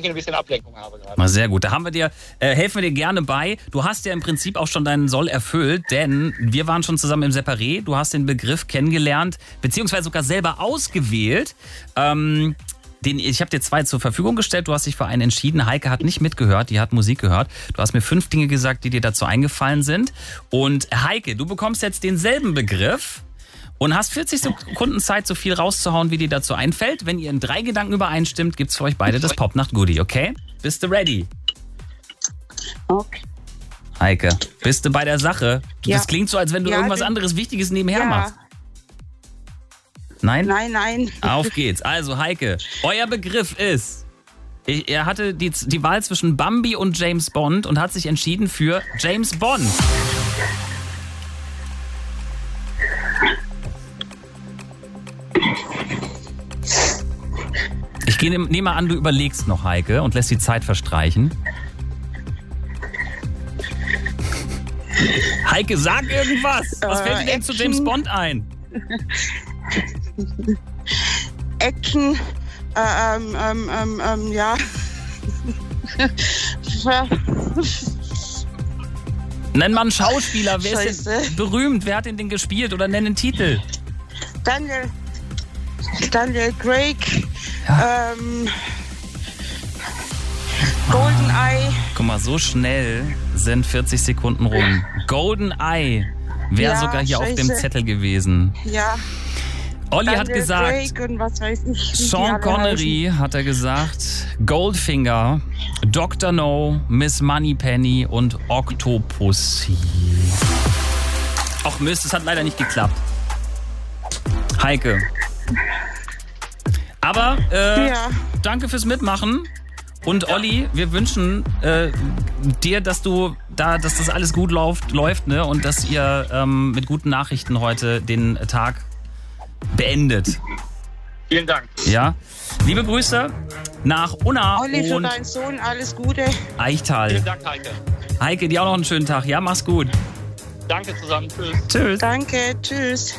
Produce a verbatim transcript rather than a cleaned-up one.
ein bisschen Ablenkung habe gerade. Na sehr gut, da haben wir dir, äh, helfen wir dir gerne bei. Du hast ja im Prinzip auch schon deinen Soll erfüllt, denn wir waren schon zusammen im Separé. Du hast den Begriff kennengelernt, beziehungsweise sogar selber ausgewählt. Ähm, den, ich habe dir zwei zur Verfügung gestellt, du hast dich für einen entschieden. Heike hat nicht mitgehört, die hat Musik gehört. Du hast mir fünf Dinge gesagt, die dir dazu eingefallen sind. Und Heike, du bekommst jetzt denselben Begriff und hast vierzig Sekunden Zeit, so viel rauszuhauen, wie dir dazu einfällt. Wenn ihr in drei Gedanken übereinstimmt, gibt's für euch beide das Popnacht-Goodie, okay? Bist du ready? Okay. Heike, bist du bei der Sache? Ja. Das klingt so, als wenn du Ja, irgendwas bin- anderes Wichtiges nebenher Ja. machst. Nein? Nein, nein. Auf geht's. Also Heike, euer Begriff ist, er hatte die, die Wahl zwischen Bambi und James Bond und hat sich entschieden für James Bond. Ich gehe, nehme an, du überlegst noch, Heike, und lässt die Zeit verstreichen. Heike, sag irgendwas. Was Äh, fällt dir denn zu Action. James Bond ein? Action. Äh, ähm, ähm, ähm, ähm, ja. Nenn mal einen Schauspieler. Wer ist Scheiße. denn berühmt? Wer hat denn den gespielt? Oder nenn einen Titel. Daniel. Daniel Craig. Ja. Ähm, GoldenEye. Guck mal, so schnell sind vierzig Sekunden rum. GoldenEye wäre Ja, sogar hier auf dem scheiße. Zettel gewesen. Ja. Olli Daniel hat gesagt, Craig und was weiß ich. wie die Sean alle Connery hat er gesagt, Goldfinger, Doktor No, Miss Moneypenny und Octopussy. Ach Mist, es hat leider nicht geklappt. Heike. Aber äh, Ja. danke fürs Mitmachen. Und Olli, wir wünschen äh, dir, dass du da, dass das alles gut läuft, läuft, ne? Und dass ihr ähm, mit guten Nachrichten heute den Tag beendet. Vielen Dank. Ja. Liebe Grüße nach Unna Olli, für und deinen Sohn alles Gute. Eichtal. Vielen Dank, Heike. Heike, dir auch noch einen schönen Tag. Ja, mach's gut. Danke zusammen. Tschüss. Tschüss. Danke, tschüss.